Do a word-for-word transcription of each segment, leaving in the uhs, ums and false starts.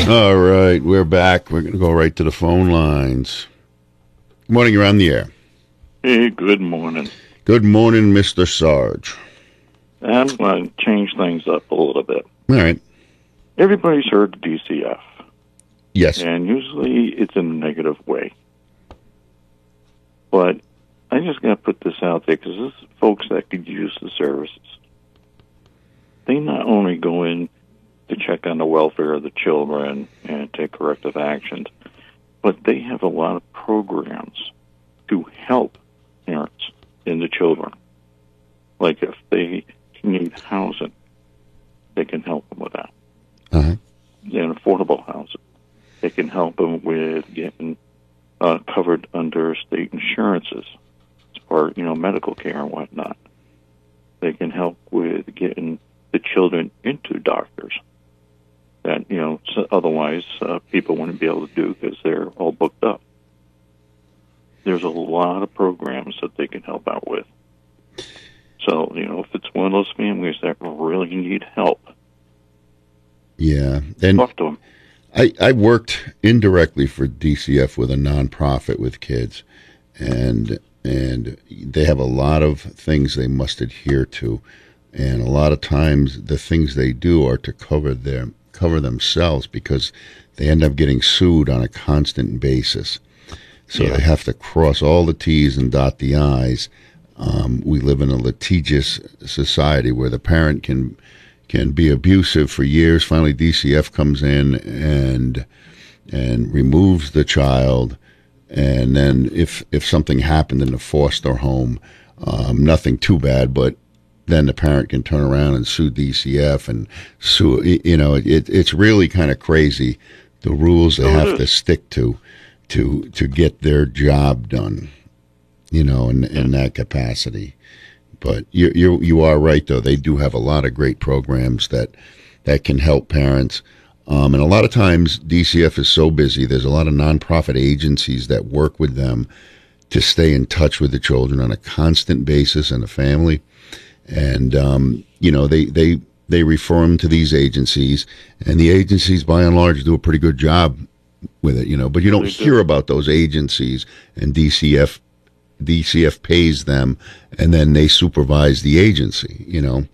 All right, we're back. We're going to go right to the phone lines. Good morning, you're on the air. Hey, good morning. Good morning, Mister Sarge. I'm going to change things up a little bit. All right. Everybody's heard the D C F. Yes. And usually it's in a negative way. But I just got to put this out there because this is folks that could use the services. They not only go in to check on the welfare of the children and take corrective actions, but they have a lot of programs to help parents and the children. Like if they need housing, they can help them with that. Uh-huh. And affordable housing. They can help them with getting uh, covered under state insurances for, you know, medical care and whatnot. They can help with getting the children into doctors that, you know, so otherwise uh, people wouldn't be able to do because they're all booked up. There's a lot of programs that they can help out with. So, you know, if it's one of those families that really need help, yeah, and talk to them. I, I worked indirectly for D C F with a nonprofit with kids, and and they have a lot of things they must adhere to, and a lot of times the things they do are to cover their cover themselves because they end up getting sued on a constant basis. So yeah. They have to cross all the T's and dot the I's. Um, we live in a litigious society where the parent can can be abusive for years. Finally, D C F comes in and and removes the child. And then if if something happened in the foster home, um, nothing too bad, but then the parent can turn around and sue D C F and sue. You know, it, it's really kind of crazy the rules they have to stick to to to get their job done. You know, in in that capacity. But you you you are right though. They do have a lot of great programs that that can help parents. Um, and a lot of times D C F is so busy. There's a lot of nonprofit agencies that work with them to stay in touch with the children on a constant basis and the family. And um, you know, they they they refer them to these agencies, and the agencies by and large do a pretty good job with it. You know, but you don't hear about those agencies, and D C F. D C F pays them, and then they supervise the agency, you know.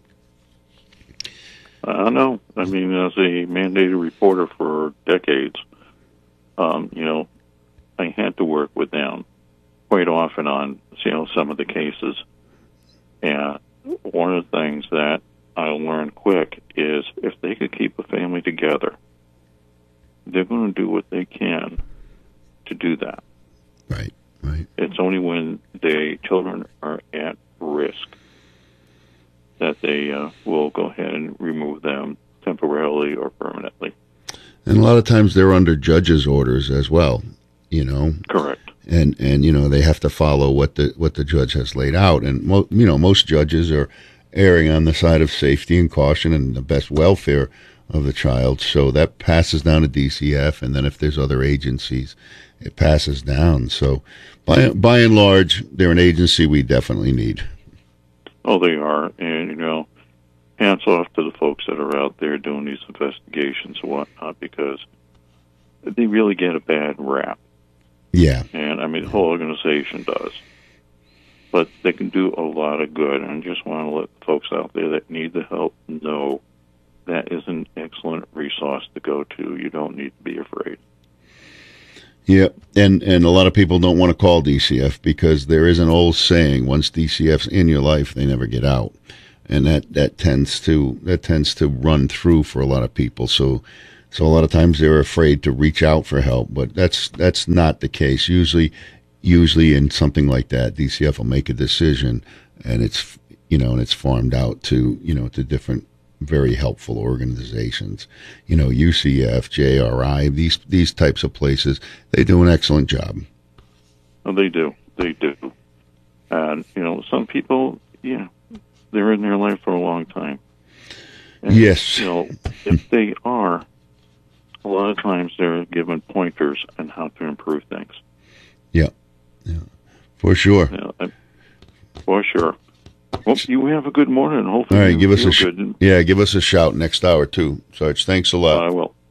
I know. I mean, as a mandated reporter for decades, um, you know, I had to work with them quite often on, you know, some of the cases. And one of the things that I learned quick is if they could keep a family together, they're going to do what they can to do that. Right. Right. It's only when the children are at risk that they uh, will go ahead and remove them temporarily or permanently. And a lot of times they're under judges' orders as well, you know. Correct. And and you know they have to follow what the what the judge has laid out. And mo- you know most judges are erring on the side of safety and caution and the best welfare of the child. So that passes down to D C F, and then if there's other agencies, it passes down. So by by and large, they're an agency we definitely need. Oh, they are. And, you know, hats off to the folks that are out there doing these investigations and whatnot, because they really get a bad rap. Yeah. And, I mean, the whole organization does. But they can do a lot of good. And I just want to let folks out there that need the help know that is an excellent resource to go to. You don't need to be afraid. Yeah, and, and a lot of people don't want to call D C F because there is an old saying: once D C F's in your life, they never get out, and that, that tends to that tends to run through for a lot of people. So, so a lot of times they're afraid to reach out for help, but that's that's not the case. Usually, usually in something like that, D C F will make a decision, and it's you know, and it's farmed out to you know to different very helpful organizations. You know, U C F, J R I, these these types of places, they do an excellent job. Oh, they do. They do. And, you know, some people, yeah, they're in their life for a long time. And, yes. You know, if they are, a lot of times they're given pointers on how to improve things. Yeah. Yeah. For sure. Yeah, for sure. Well, you have a good morning. Hopefully, all right. Give us a sh- yeah. Give us a shout next hour too, Sarge. Thanks a lot. I will.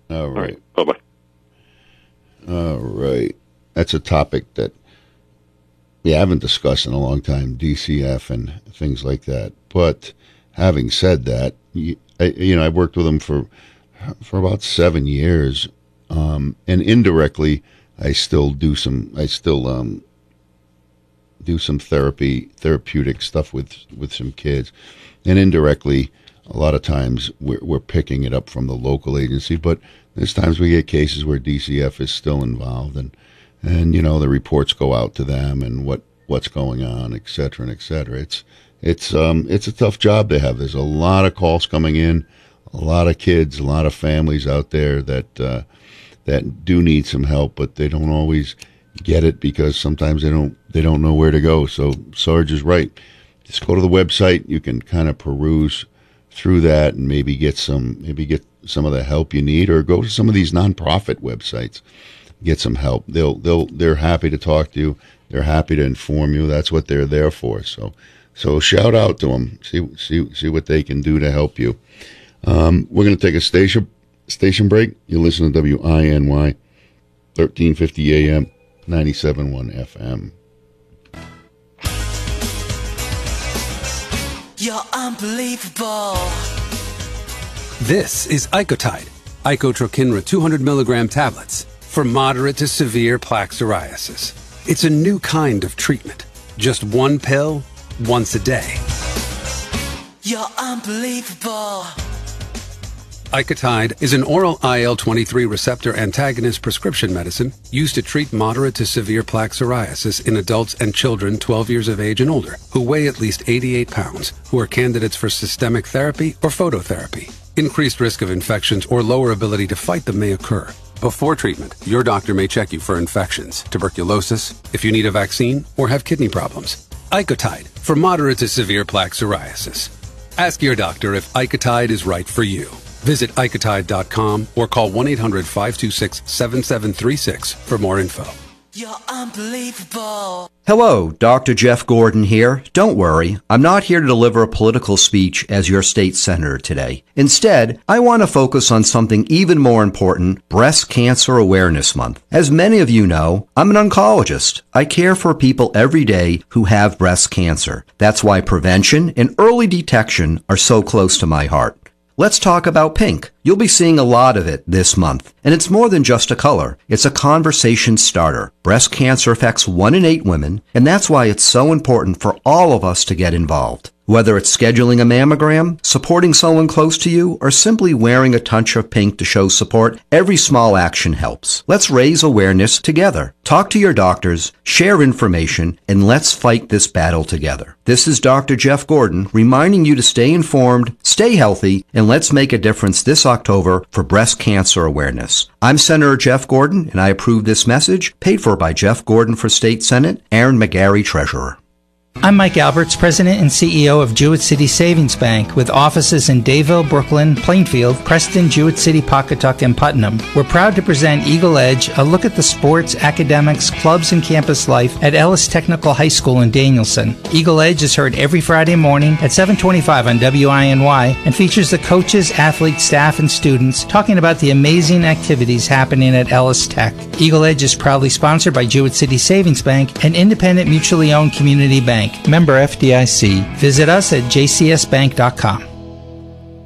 All right. All right. Bye-bye. All right. That's a topic that we haven't discussed in a long time, D C F and things like that. But having said that, you, I, you know, I've worked with them for for about seven years, um, and indirectly, I still do some. I still um, do some therapy, therapeutic stuff with with some kids, and indirectly, a lot of times we're we're picking it up from the local agency. But there's times we get cases where D C F is still involved, and and you know the reports go out to them and what what's going on, et cetera, and et cetera. It's it's um it's a tough job to have. There's a lot of calls coming in, a lot of kids, a lot of families out there that uh, that do need some help, but they don't always get it because sometimes they don't they don't know where to go. So Sarge is right. Just go to the website. You can kind of peruse through that and maybe get some maybe get some of the help you need, or go to some of these nonprofit websites, get some help. They'll they'll they're happy to talk to you. They're happy to inform you. That's what they're there for. So so shout out to them. See see see what they can do to help you. Um, we're going to take a station station break. You listen to W I N Y, thirteen fifty A M, ninety-seven point one F M. You're unbelievable. This is Icotide, Icotrokinra two hundred milligram tablets for moderate to severe plaque psoriasis. It's a new kind of treatment. Just one pill, once a day. You're unbelievable. Icotide is an oral I L twenty-three receptor antagonist prescription medicine used to treat moderate to severe plaque psoriasis in adults and children twelve years of age and older who weigh at least eighty-eight pounds, who are candidates for systemic therapy or phototherapy. Increased risk of infections or lower ability to fight them may occur. Before treatment, your doctor may check you for infections, tuberculosis, if you need a vaccine, or have kidney problems. Icotide for moderate to severe plaque psoriasis. Ask your doctor if Icotide is right for you. Visit Icotide dot com or call one eight hundred five two six seven seven three six for more info. You're unbelievable. Hello, Doctor Jeff Gordon here. Don't worry, I'm not here to deliver a political speech as your state senator today. Instead, I want to focus on something even more important, Breast Cancer Awareness Month. As many of you know, I'm an oncologist. I care for people every day who have breast cancer. That's why prevention and early detection are so close to my heart. Let's talk about pink. You'll be seeing a lot of it this month. And it's more than just a color. It's a conversation starter. Breast cancer affects one in eight women, and that's why it's so important for all of us to get involved. Whether it's scheduling a mammogram, supporting someone close to you, or simply wearing a touch of pink to show support, every small action helps. Let's raise awareness together. Talk to your doctors, share information, and let's fight this battle together. This is Doctor Jeff Gordon reminding you to stay informed, stay healthy, and let's make a difference this October for breast cancer awareness. I'm Senator Jeff Gordon, and I approve this message, paid for by Jeff Gordon for State Senate, Aaron McGarry, Treasurer. I'm Mike Alberts, President and C E O of Jewett City Savings Bank, with offices in Dayville, Brooklyn, Plainfield, Preston, Jewett City, Pawcatuck, and Putnam. We're proud to present Eagle Edge, a look at the sports, academics, clubs, and campus life at Ellis Technical High School in Danielson. Eagle Edge is heard every Friday morning at seven twenty-five on W I N Y and features the coaches, athletes, staff, and students talking about the amazing activities happening at Ellis Tech. Eagle Edge is proudly sponsored by Jewett City Savings Bank, an independent, mutually owned community bank. Member F D I C. Visit us at j c s bank dot com.